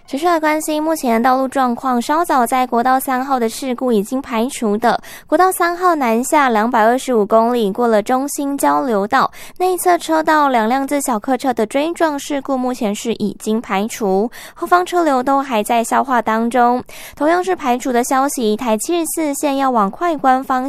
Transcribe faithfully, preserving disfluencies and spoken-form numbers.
持续来关心目前道路状况，稍早在国道三号的事故已经排除的，国道三号南下两百二十五公里，过了中心交流道内侧车道两辆自小客车的追撞事故，目前是已经排除，后方车流都还在消化当中。同样是排除的消息，台七十四线要往快关方